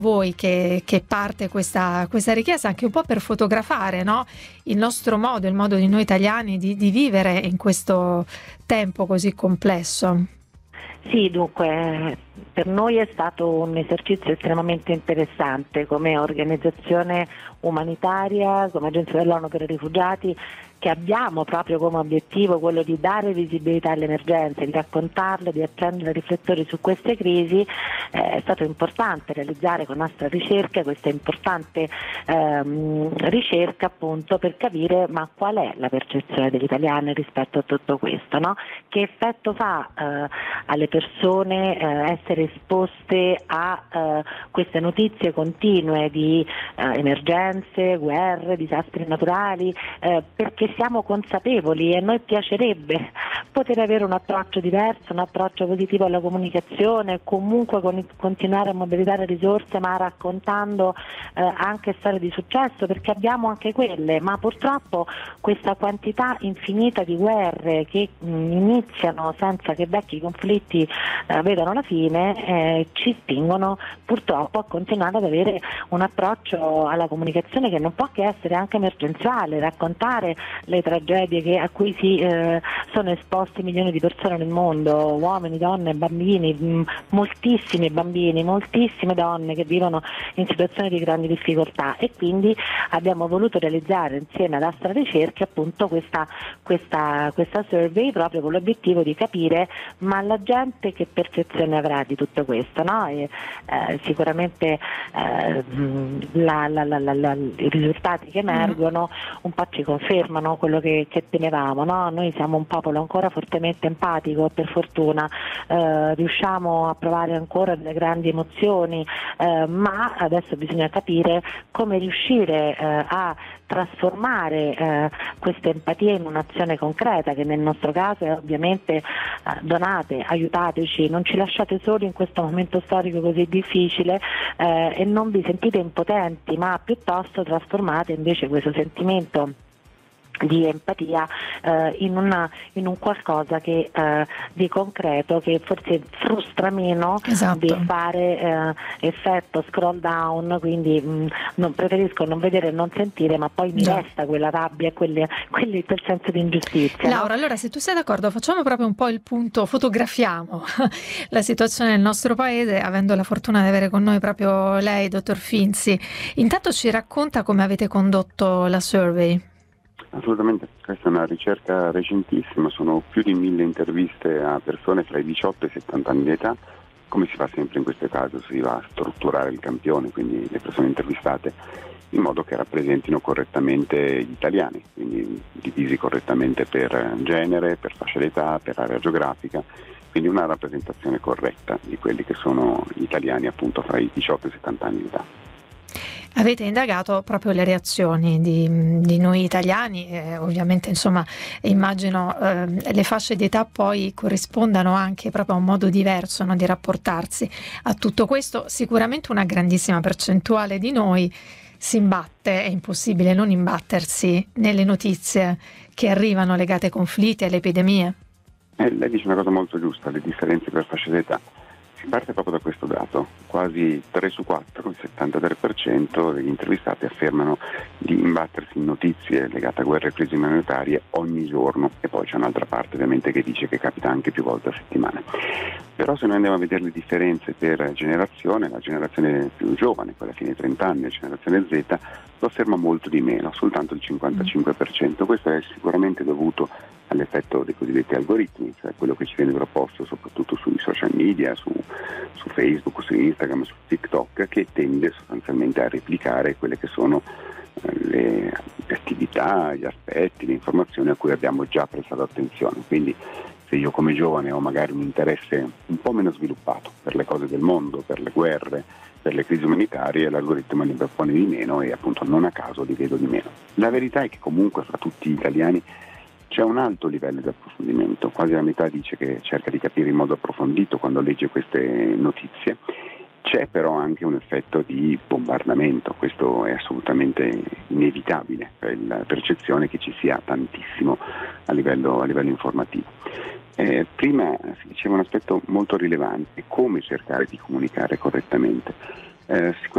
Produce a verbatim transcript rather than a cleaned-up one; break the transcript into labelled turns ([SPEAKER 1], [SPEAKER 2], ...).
[SPEAKER 1] voi che, che parte questa, questa richiesta anche un po' per fotografare, no? Il nostro modo, il modo di noi italiani di, di vivere in questo tempo così complesso.
[SPEAKER 2] Sì, dunque per noi è stato un esercizio estremamente interessante come organizzazione umanitaria, come Agenzia dell'ONU per i rifugiati, che abbiamo proprio come obiettivo quello di dare visibilità alle emergenze, di raccontarle, di accendere riflettori su queste crisi. Eh, è stato importante realizzare con nostra ricerca questa importante ehm, ricerca appunto per capire ma qual è la percezione degli italiani rispetto a tutto questo, no? Che effetto fa eh, alle persone eh, essere esposte a eh, queste notizie continue di eh, emergenze, guerre, disastri naturali, eh, perché siamo consapevoli e a noi piacerebbe poter avere un approccio diverso, un approccio positivo alla comunicazione, comunque con, continuare a mobilitare risorse ma raccontando eh, anche storie di successo, perché abbiamo anche quelle, ma purtroppo questa quantità infinita di guerre che mh, iniziano senza che vecchi conflitti eh, vedano la fine eh, ci spingono purtroppo a continuare ad avere un approccio alla comunicazione che non può che essere anche emergenziale, raccontare le tragedie che, a cui si eh, sono esposti milioni di persone nel mondo, uomini, donne, bambini, mh, moltissimi bambini, moltissime donne che vivono in situazioni di grandi difficoltà, e quindi abbiamo voluto realizzare insieme ad Astra Ricerche appunto questa, questa, questa survey proprio con l'obiettivo di capire ma la gente che percezione avrà di tutto questo, no? E, eh, sicuramente eh, la, la, la, la, i risultati che emergono un po' ci confermano quello che, che temevamo, no? Noi siamo un popolo ancora fortemente empatico, per fortuna eh, riusciamo a provare ancora delle grandi emozioni, eh, ma adesso bisogna capire come riuscire eh, a trasformare eh, questa empatia in un'azione concreta, che nel nostro caso è ovviamente eh, donate, aiutateci, non ci lasciate soli in questo momento storico così difficile eh, e non vi sentite impotenti, ma piuttosto trasformate invece questo sentimento di empatia eh, in, una, in un qualcosa che, eh, di concreto, che forse frustra meno,
[SPEAKER 1] esatto,
[SPEAKER 2] di fare eh, effetto scroll down, quindi mh, non, preferisco non vedere e non sentire, ma poi mi
[SPEAKER 1] Già.
[SPEAKER 2] resta quella rabbia e quelle, quelli, quel senso di ingiustizia.
[SPEAKER 1] Laura,
[SPEAKER 2] no?
[SPEAKER 1] allora se tu sei d'accordo facciamo proprio un po' il punto, fotografiamo la situazione nel nostro paese, avendo la fortuna di avere con noi proprio lei, dottor Finzi. Intanto ci racconta come avete condotto la survey.
[SPEAKER 3] Assolutamente, questa è una ricerca recentissima, sono più di mille interviste a persone tra i diciotto e i settanta anni di età. Come si fa sempre in questo caso, si va a strutturare il campione, quindi le persone intervistate, in modo che rappresentino correttamente gli italiani, quindi divisi correttamente per genere, per fascia d'età, per area geografica, quindi una rappresentazione corretta di quelli che sono gli italiani appunto fra i diciotto e i settanta anni di età.
[SPEAKER 1] Avete indagato proprio le reazioni di, di noi italiani, eh, ovviamente insomma immagino eh, le fasce di età poi corrispondano anche proprio a un modo diverso, no, di rapportarsi a tutto questo. Sicuramente una grandissima percentuale di noi si imbatte, è impossibile non imbattersi nelle notizie che arrivano legate ai conflitti e alle epidemie.
[SPEAKER 3] Eh, lei dice una cosa molto giusta, le differenze per fascia d'età. Si parte proprio da questo dato, quasi tre su quattro, il settantatré per cento degli intervistati affermano di imbattersi in notizie legate a guerre e crisi umanitarie ogni giorno, e poi c'è un'altra parte ovviamente che dice che capita anche più volte a settimana. Però se noi andiamo a vedere le differenze per generazione, la generazione più giovane, quella fine ai trenta anni, la generazione Z, lo afferma molto di meno, soltanto il cinquantacinque per cento. Questo è sicuramente dovuto all'effetto dei cosiddetti algoritmi, cioè quello che ci viene proposto soprattutto sui social media, su, su Facebook, su Instagram, su TikTok, che tende sostanzialmente a replicare quelle che sono eh, le attività, gli aspetti, le informazioni a cui abbiamo già prestato attenzione. Quindi se io come giovane ho magari un interesse un po' meno sviluppato per le cose del mondo, per le guerre, per le crisi umanitarie, l'algoritmo ne propone di meno e appunto non a caso li vedo di meno. La verità è che comunque fra tutti gli italiani c'è un alto livello di approfondimento, quasi la metà dice che cerca di capire in modo approfondito quando legge queste notizie. C'è però anche un effetto di bombardamento, questo è assolutamente inevitabile, cioè la percezione che ci sia tantissimo a livello, a livello informativo. Eh, prima si diceva un aspetto molto rilevante, come cercare di comunicare correttamente. Eh,